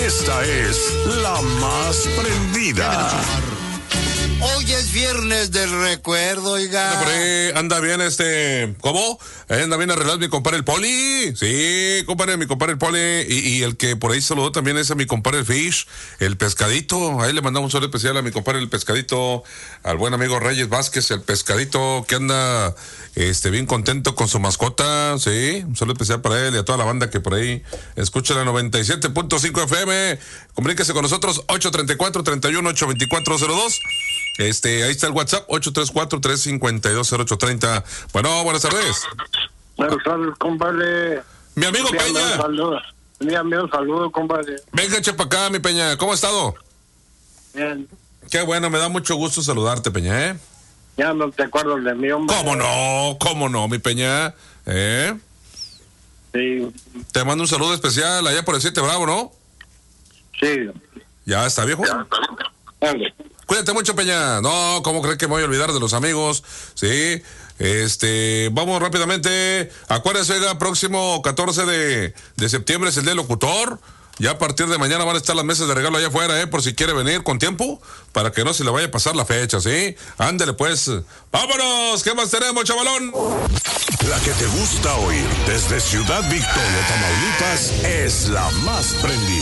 Esta es la más prendida. Hoy es viernes del recuerdo, oiga. Anda por ahí, anda bien ¿cómo? Anda bien arreglado mi compadre el Poli. Sí, compadre, mi compadre el Poli. Y el que por ahí saludó también es a mi compadre el Fish, el Pescadito. Ahí le mandamos un saludo especial a mi compadre el Pescadito, al buen amigo Reyes Vázquez, el Pescadito, que anda bien contento con su mascota. Sí, un saludo especial para él y a toda la banda que por ahí escucha la 97.5 FM. Comuníquese con nosotros, 834-31-824-02. Ahí está el WhatsApp, 834-352-0830. Bueno, buenas tardes. Buenas tardes, compadre. Mi amigo Peña. Envíame un saludo, compadre. Venga, eche para acá, mi Peña. ¿Cómo ha estado? Bien. Qué bueno, me da mucho gusto saludarte, Peña, ¿eh? Ya no te acuerdas de mí, hombre. ¿Cómo no, mi Peña? Sí. Te mando un saludo especial allá por el 7 Bravo, ¿no? Sí. ¿Ya está, viejo? Dale. Cuídate mucho, Peña. No, ¿cómo cree que me voy a olvidar de los amigos? Sí. Vamos rápidamente. Acuérdense, oiga, próximo 14 de septiembre es el Día del Locutor. Ya a partir de mañana van a estar las mesas de regalo allá afuera, por si quiere venir con tiempo, para que no se le vaya a pasar la fecha, ¿sí? Ándele, pues. ¡Vámonos! ¿Qué más tenemos, chavalón? La que te gusta oír desde Ciudad Victoria, Tamaulipas, es la más prendida.